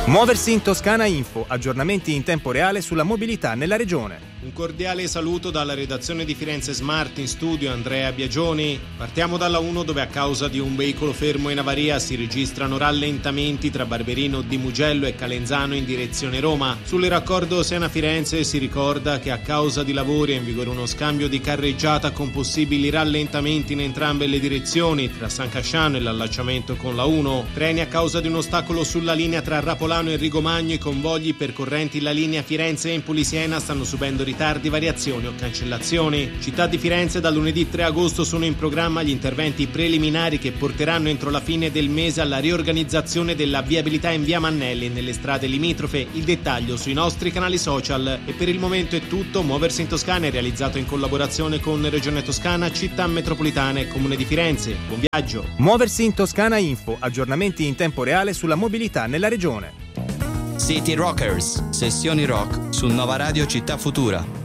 Muoversi in Toscana Info, aggiornamenti in tempo reale sulla mobilità nella regione. Un cordiale saluto dalla redazione di Firenze Smart, in studio Andrea Biagioni. Partiamo dalla 1, dove a causa di un veicolo fermo in avaria si registrano rallentamenti tra Barberino di Mugello e Calenzano in direzione Roma. Sulle raccordo Siena-Firenze si ricorda che a causa di lavori è in vigore uno scambio di carreggiata con possibili rallentamenti in entrambe le direzioni tra San Casciano e l'allacciamento con la 1. Treni a causa di un ostacolo sulla linea tra Rapolano e Rigomagno. I convogli percorrenti la linea Firenze-Empoli-Siena stanno subendo ritardi, variazioni o cancellazioni. Città di Firenze, dal lunedì 3 agosto sono in programma gli interventi preliminari che porteranno entro la fine del mese alla riorganizzazione della viabilità in via Mannelli e nelle strade limitrofe. Il dettaglio sui nostri canali social. E per il momento è tutto. Muoversi in Toscana è realizzato in collaborazione con Regione Toscana, Città Metropolitana e Comune di Firenze. Buon viaggio. Muoversi in Toscana Info, aggiornamenti in tempo reale sulla mobilità nella regione. City Rockers, sessioni rock su Nova Radio Città Futura.